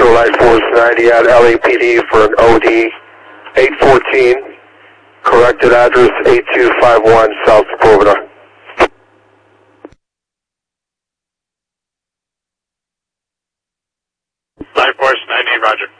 Light Force 90 at LAPD for an OD 814. Corrected address 8251 South Sepulveda. Light Force 90, roger.